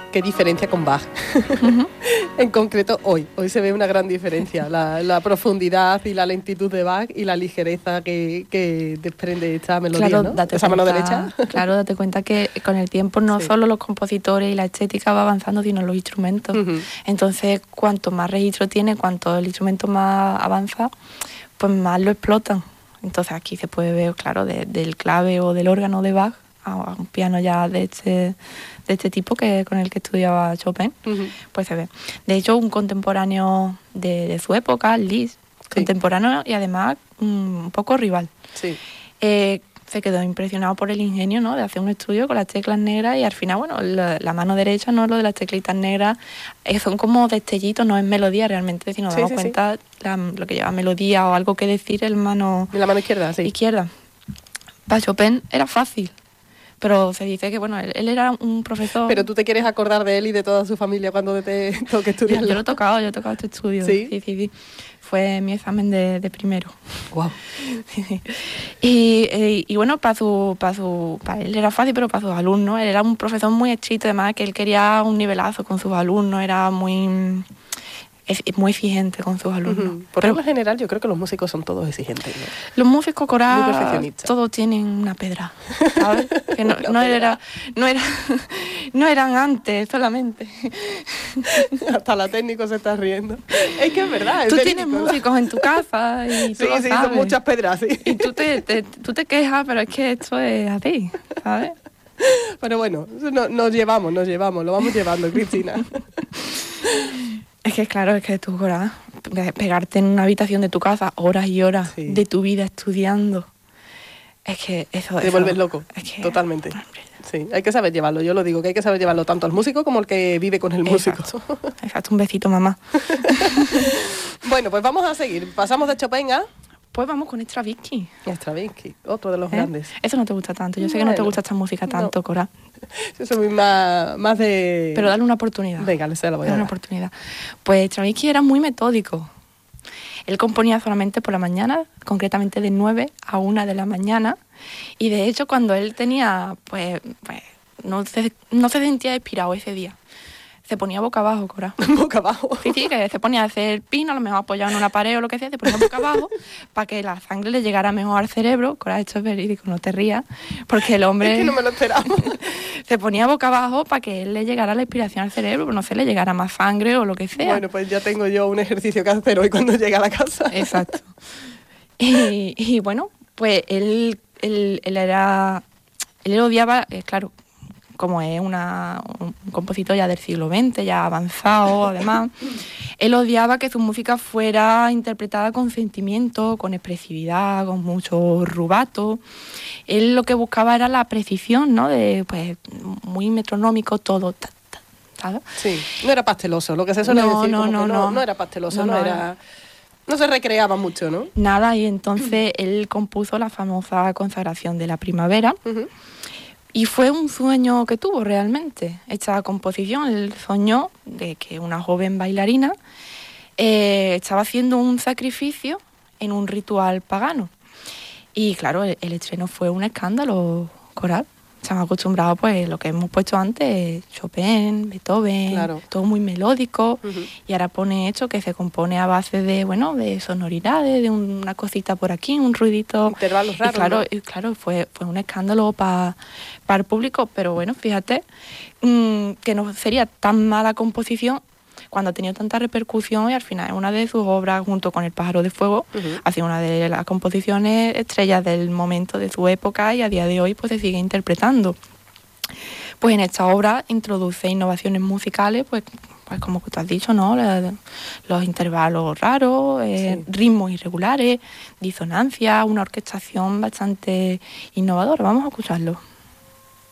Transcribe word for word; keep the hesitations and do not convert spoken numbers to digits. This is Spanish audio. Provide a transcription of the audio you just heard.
qué diferencia con Bach. Uh-huh. En concreto hoy, hoy se ve una gran diferencia, la, la profundidad y la lentitud de Bach y la ligereza que, que desprende esta melodía, claro, ¿no? Date Esa cuenta, mano derecha. Claro, date cuenta que con el tiempo no sí. solo los compositores y la estética va avanzando, sino los instrumentos. Uh-huh. Entonces, cuanto más registro tiene, cuanto el instrumento más avanza, pues más lo explotan. Entonces aquí se puede ver, claro, de, del clave o del órgano de Bach a un piano ya de este, de este tipo que con el que estudiaba Chopin, uh-huh. pues se ve. De hecho, un contemporáneo de, de su época, Liszt, sí. contemporáneo y además um, un poco rival. Sí. Eh, se quedó impresionado por el ingenio, ¿no?, de hacer un estudio con las teclas negras y al final, bueno, la, la mano derecha, no lo de las teclitas negras, eh, son como destellitos, no es melodía realmente, sino sí, damos sí, cuenta sí. La, lo que lleva melodía o algo que decir el mano... La mano izquierda, sí. Izquierda. Para Chopin era fácil. Pero se dice que, bueno, él, él era un profesor... Pero tú te quieres acordar de él y de toda su familia cuando te toque estudiar. Yo, yo lo he tocado, yo he tocado este estudio. ¿Sí? Sí, sí, sí. Fue mi examen de, de primero. Wow. Sí, sí. Y, y, y bueno, para su, para su, para él era fácil, pero para sus alumnos, él era un profesor muy estricto, además que él quería un nivelazo con sus alumnos, era muy... es muy exigente con sus alumnos. Uh-huh. Por lo general, yo creo que los músicos son todos exigentes, ¿no? Los músicos corales todos tienen una pedra, ¿sabes? Que no, no era, no era, no eran antes solamente. Hasta la técnico se está riendo. Es que es verdad. Es tú verídico, tienes ¿no? músicos en tu casa y tú sí, lo sí, sabes. son muchas pedras, sí. Y tú te, te, tú te quejas, pero es que esto es así, ¿sabes? Pero bueno, no, nos llevamos, nos llevamos, lo vamos llevando, Cristina. Es que claro, es que tú, Cora, pegarte en una habitación de tu casa horas y horas sí. de tu vida estudiando, es que eso... Te eso, vuelves loco, es que, totalmente. Sí, hay que saber llevarlo, yo lo digo, que hay que saber llevarlo tanto al músico como el que vive con el músico. Exacto, exacto, un besito, mamá. Bueno, pues vamos a seguir, pasamos de Chopin a... Pues vamos con Stravinsky. Stravinsky, otro de los ¿Eh? grandes. Eso no te gusta tanto, yo sé bueno, que no te gusta esta música tanto, no. Cora. Yo soy más, más de... Pero dale una oportunidad. Venga, se la voy a dar. Dale una oportunidad. Pues Stravinsky era muy metódico. Él componía solamente por la mañana, concretamente de nueve a una de la mañana. Y de hecho, cuando él tenía, pues, pues no, se, no se sentía inspirado ese día. Se ponía boca abajo, Cora. ¿Boca abajo? Sí, sí, que se ponía a hacer el pino, a lo mejor apoyado en una pared o lo que sea, se ponía boca abajo para que la sangre le llegara mejor al cerebro. Cora, esto es verídico, no te rías, porque el hombre... Es que no me lo esperaba. Se ponía boca abajo para que él le llegara la inspiración al cerebro, pero no se le llegara más sangre o lo que sea. Bueno, pues ya tengo yo un ejercicio que hacer hoy cuando llegue a la casa. Exacto. Y, y bueno, pues él, él, él era... Él odiaba, eh, claro... como es una, un compositor ya del siglo veinte, ya avanzado además, él odiaba que su música fuera interpretada con sentimiento, con expresividad, con mucho rubato. Él lo que buscaba era la precisión, ¿no? De, pues, muy metronómico, todo, ta, ta, ¿sabes? Sí, no era pasteloso, lo que se suele no, decir, no, como no, que no, no, no era pasteloso, no, no, no era... era... No se recreaba mucho, ¿no? Nada, y entonces él compuso la famosa Consagración de la Primavera, uh-huh. Y fue un sueño que tuvo realmente esta composición. Él soñó de que una joven bailarina eh, estaba haciendo un sacrificio en un ritual pagano. Y claro, el, el estreno fue un escándalo coral. Estamos acostumbrados, pues, lo que hemos puesto antes, Chopin, Beethoven, claro. Todo muy melódico. Uh-huh. Y ahora pone esto que se compone a base de, bueno, de sonoridades, de una cosita por aquí, un ruidito. Intervalos raros, y claro, ¿no? y claro, fue, fue un escándalo para pa el público, pero bueno, fíjate mmm, que no sería tan mala composición cuando ha tenido tanta repercusión y al final una de sus obras, junto con El pájaro de fuego, uh-huh. ha sido una de las composiciones estrellas del momento de su época y a día de hoy pues se sigue interpretando. Pues en esta obra introduce innovaciones musicales, pues, pues como tú has dicho, ¿no? La, los intervalos raros, eh, sí. ritmos irregulares, disonancias, una orquestación bastante innovadora. Vamos a escucharlo.